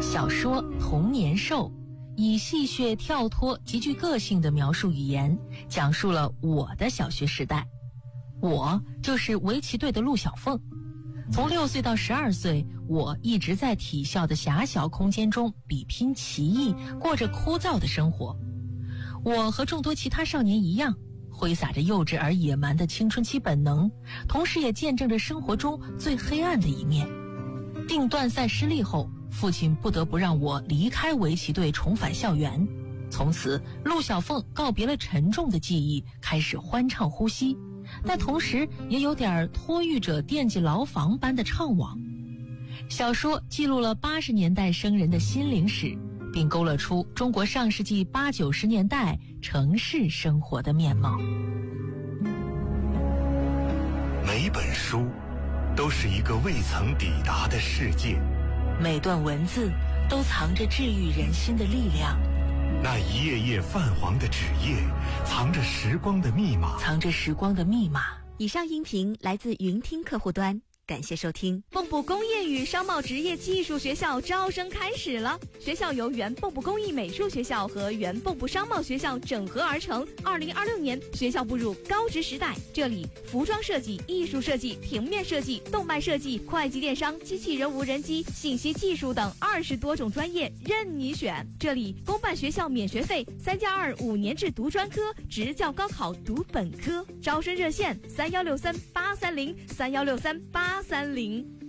小说《童年兽》以戏谑跳脱、极具个性的描述语言，讲述了我的小学时代。我就是围棋队的陆小凤。从6岁到12岁，我一直在体校的狭小空间中比拼棋艺，过着枯燥的生活。我和众多其他少年一样，挥洒着幼稚而野蛮的青春期本能，同时也见证着生活中最黑暗的一面。定段赛失利后，父亲不得不让我离开围棋队，重返校园。从此，陆小凤告别了沉重的记忆，开始欢畅呼吸，但同时也有点托育者惦记牢房般的怅惘。小说记录了80年代生人的心灵史，并勾勒出中国上世纪80、90年代城市生活的面貌。 每本书都是一个未曾抵达的世界， 每段文字都藏着治愈人心的力量。 那一页页泛黄的纸页，藏着时光的密码， 以上音频来自云听客户端，感谢收听。 蚌埠工业与商贸职业技术学校招生开始了，学校由原蚌埠工艺美术学校和原蚌埠商贸学校整合而成。2026年，学校步入高职时代，这里服装设计、艺术设计、平面设计、动漫设计、会计电商、机器人无人机、信息技术等20多种专业任你选。这里公办学校免学费，3+2 5年制读专科，职教高考读本科。招生热线：3163-830，3163-830。